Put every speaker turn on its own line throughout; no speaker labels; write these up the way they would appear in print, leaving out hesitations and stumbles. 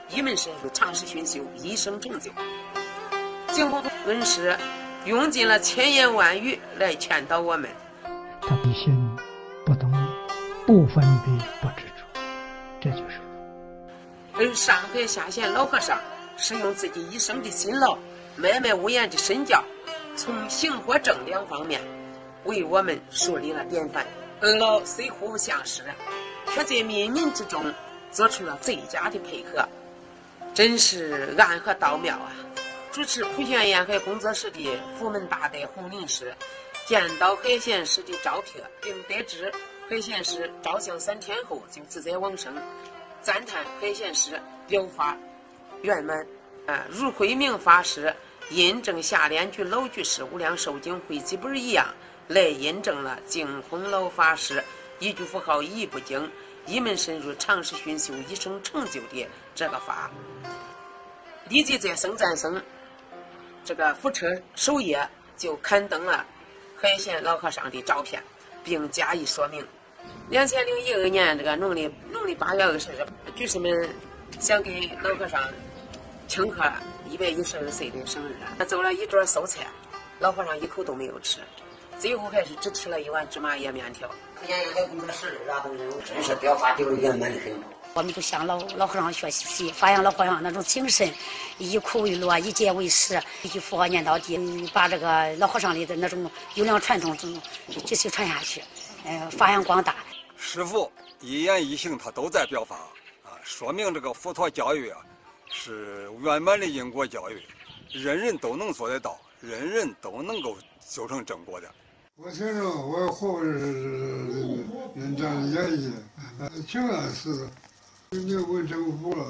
一门深入，长时熏修，一生成就。净空恩师用尽了千言万语来劝导我们。
他必心不动，不分别，不执着，这就是
而上海下县老和尚是用自己一生的辛劳，默默无言的身教，从行和正两方面为我们树立了典范。二老虽互不相识，却在冥冥之中做出了最佳的配合，真是暗合道妙啊！主持普贤沿海工作室的福门大德洪林师见到海贤师的照片，并得知海贤师照相3天后就自在往生，赞叹海贤师疗法圆满。如慧明法师印证下联句老居士无量寿经汇集本一样，来印证了净空老法师一句符号一部经，一门深入，长时熏修，一生成就的这个法。立即在僧赞僧这个福车首页就刊登了海贤老和尚的照片，并加以说明。2012年这个农历8月20日，居士们想给老和尚庆贺112岁的生日，做了一桌素菜，老和尚一口都没有吃，最后还是只吃了1碗芝麻叶面条。
普贤沿海工作室拉动人物，真是表法丢圆满的很。
我们都向老和尚学习，发扬老和尚那种精神，以苦为乐，以戒为师，一句佛号念到底，把这个老和尚里的那种优良传统继续传下去，发扬光大。
师父一言一行他都在表法说明这个佛陀教育是圆满的因果教育，人人都能做得到，人人都能够修成正果的。
我听着我后是人这样演绎，挺安实的，你问政府了，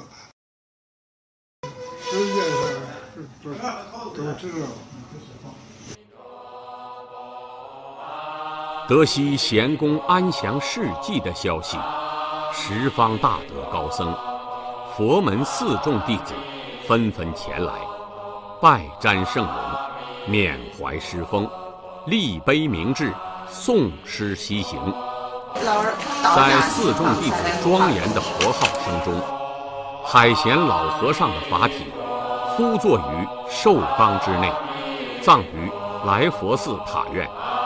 世界上都知道。
得悉贤公安详事迹的消息，十方大德高僧、佛门4众弟子纷纷前来，拜瞻圣容，缅怀师风，立碑铭志，诵诗西行。在4众弟子庄严的佛号声中，海贤老和尚的法体呼坐于寿冈之内，葬于来佛寺塔院。